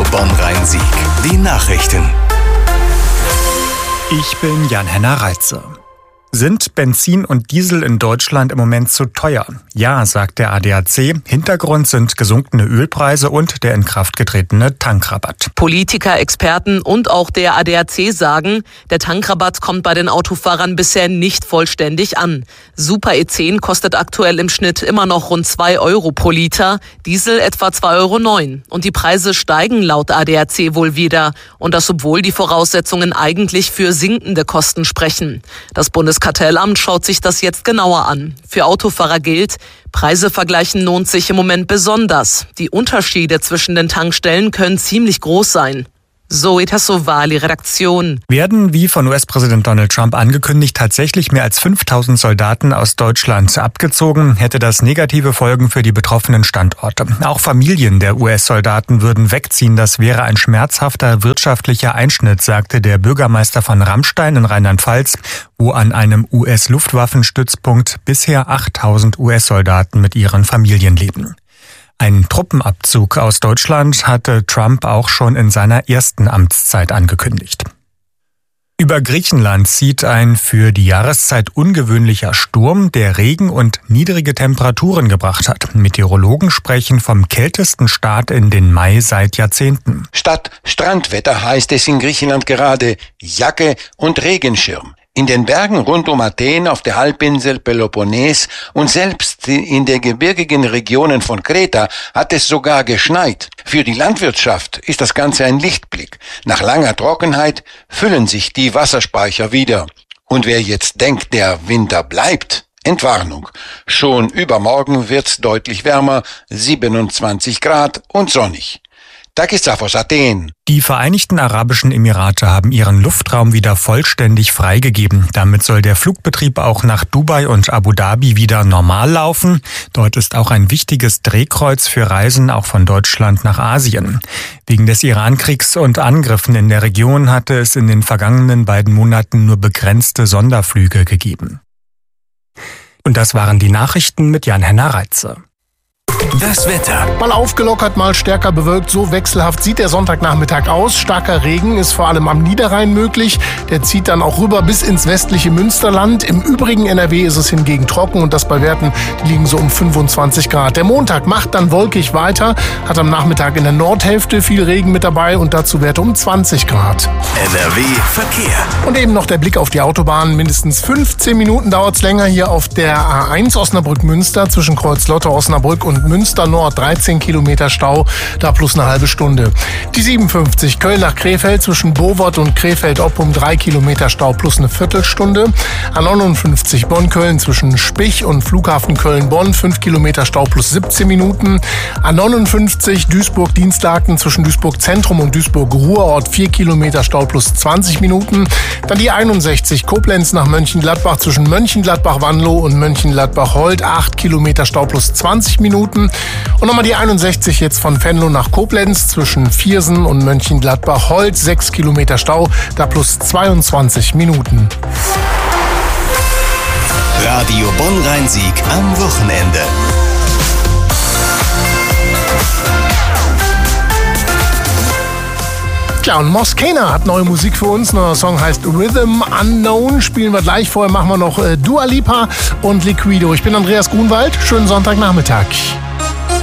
Bonn-Rhein-Sieg. Die Nachrichten. Ich bin Jan-Henner Reitze. Sind Benzin und Diesel in Deutschland im Moment zu teuer? Ja, sagt der ADAC. Hintergrund sind gesunkene Ölpreise und der in Kraft getretene Tankrabatt. Politiker, Experten und auch der ADAC sagen, der Tankrabatt kommt bei den Autofahrern bisher nicht vollständig an. Super E10 kostet aktuell im Schnitt immer noch rund 2 Euro pro Liter, Diesel etwa 2,09 Euro. Und die Preise steigen laut ADAC wohl wieder. Und das, obwohl die Voraussetzungen eigentlich für sinkende Kosten sprechen. Das Bundeskartellamt schaut sich das jetzt genauer an. Für Autofahrer gilt, Preise vergleichen lohnt sich im Moment besonders. Die Unterschiede zwischen den Tankstellen können ziemlich groß sein. Zoe Tassovali, Redaktion. Werden, wie von US-Präsident Donald Trump angekündigt, tatsächlich mehr als 5000 Soldaten aus Deutschland abgezogen, hätte das negative Folgen für die betroffenen Standorte. Auch Familien der US-Soldaten würden wegziehen. Das wäre ein schmerzhafter wirtschaftlicher Einschnitt, sagte der Bürgermeister von Ramstein in Rheinland-Pfalz, wo an einem US-Luftwaffenstützpunkt bisher 8000 US-Soldaten mit ihren Familien leben. Ein Truppenabzug aus Deutschland hatte Trump auch schon in seiner ersten Amtszeit angekündigt. Über Griechenland zieht ein für die Jahreszeit ungewöhnlicher Sturm, der Regen und niedrige Temperaturen gebracht hat. Meteorologen sprechen vom kältesten Start in den Mai seit Jahrzehnten. Statt Strandwetter heißt es in Griechenland gerade Jacke und Regenschirm. In den Bergen rund um Athen, auf der Halbinsel Peloponnes und selbst in den gebirgigen Regionen von Kreta hat es sogar geschneit. Für die Landwirtschaft ist das Ganze ein Lichtblick. Nach langer Trockenheit füllen sich die Wasserspeicher wieder. Und wer jetzt denkt, der Winter bleibt, Entwarnung. Schon übermorgen wird's deutlich wärmer, 27 Grad und sonnig. Takis Athen. Die Vereinigten Arabischen Emirate haben ihren Luftraum wieder vollständig freigegeben. Damit soll der Flugbetrieb auch nach Dubai und Abu Dhabi wieder normal laufen. Dort ist auch ein wichtiges Drehkreuz für Reisen auch von Deutschland nach Asien. Wegen des Irankriegs und Angriffen in der Region hatte es in den vergangenen beiden Monaten nur begrenzte Sonderflüge gegeben. Und das waren die Nachrichten mit Jan-Henner Reitze. Das Wetter. Mal aufgelockert, mal stärker bewölkt. So wechselhaft sieht der Sonntagnachmittag aus. Starker Regen ist vor allem am Niederrhein möglich. Der zieht dann auch rüber bis ins westliche Münsterland. Im übrigen NRW ist es hingegen trocken und das bei Werten, die liegen so um 25 Grad. Der Montag macht dann wolkig weiter, hat am Nachmittag in der Nordhälfte viel Regen mit dabei und dazu Werte um 20 Grad. NRW Verkehr. Und eben noch der Blick auf die Autobahn. Mindestens 15 Minuten dauert es länger hier auf der A1 Osnabrück-Münster zwischen Kreuzlotte, Osnabrück und Münster Nord, 13 Kilometer Stau, da plus eine halbe Stunde. Die 57 Köln nach Krefeld zwischen Bowort und Krefeld-Oppum, 3 Kilometer Stau plus eine Viertelstunde. A59 Bonn-Köln zwischen Spich und Flughafen Köln-Bonn, 5 Kilometer Stau plus 17 Minuten. A59 Duisburg-Dienstlaken zwischen Duisburg-Zentrum und Duisburg-Ruhrort, 4 Kilometer Stau plus 20 Minuten. Dann die 61 Koblenz nach Mönchengladbach zwischen Mönchengladbach-Wanlo und Mönchengladbach-Holt, 8 Kilometer Stau plus 20 Minuten. Und nochmal die 61 jetzt von Venlo nach Koblenz zwischen Viersen und Mönchengladbach-Holt, 6 Kilometer Stau, da plus 22 Minuten. Radio Bonn-Rhein-Sieg am Wochenende. Tja, und Moscana hat neue Musik für uns. Neuer Song heißt Rhythm Unknown. Spielen wir gleich. Vorher machen wir noch Dua Lipa und Liquido. Ich bin Andreas Grunwald. Schönen Sonntagnachmittag.